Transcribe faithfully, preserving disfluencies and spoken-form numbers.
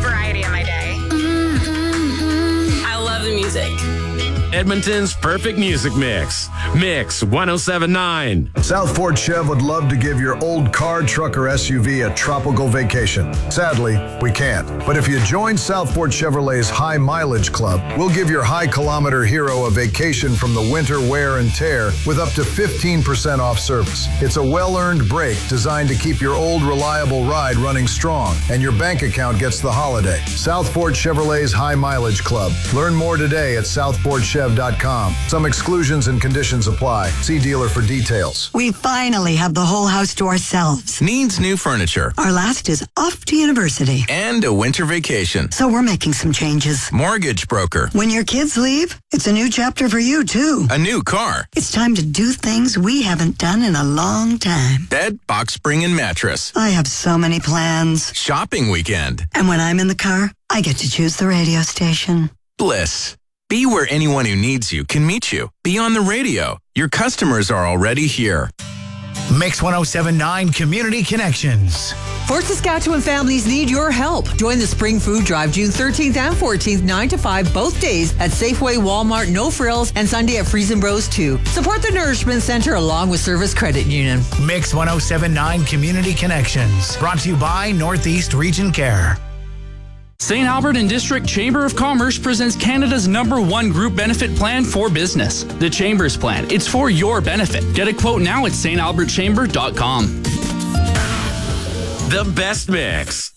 variety in my day. I love the music. Edmonton's perfect music mix. Mix one oh seven point nine. South Fort Chev would love to give your old car, truck, or S U V a tropical vacation. Sadly, we can't. But if you join South Fort Chevrolet's High Mileage Club, we'll give your high-kilometer hero a vacation from the winter wear and tear with up to fifteen percent off service. It's a well-earned break designed to keep your old, reliable ride running strong, and your bank account gets the holiday. South Fort Chevrolet's High Mileage Club. Learn more today at south fort chev dot com. Some exclusions and conditions apply. See dealer for details. We finally have the whole house to ourselves. Needs new furniture. Our last is off to university. And a winter vacation. So we're making some changes. Mortgage broker. When your kids leave, it's a new chapter for you, too. A new car. It's time to do things we haven't done in a long time. Bed, box spring, and mattress. I have so many plans. Shopping weekend. And when I'm in the car, I get to choose the radio station. Bliss. Be where anyone who needs you can meet you. Be on the radio. Your customers are already here. Mix one oh seven point nine Community Connections. Fort Saskatchewan families need your help. Join the Spring Food Drive June thirteenth and fourteenth, nine to five, both days at Safeway, Walmart, No Frills, and Sunday at Freeze and Bros too. Support the Nourishment Center along with Service Credit Union. Mix one oh seven point nine Community Connections. Brought to you by Northeast Region Care. Saint Albert and District Chamber of Commerce presents Canada's number one group benefit plan for business. The Chamber's plan. It's for your benefit. Get a quote now at st albert chamber dot com. The best mix.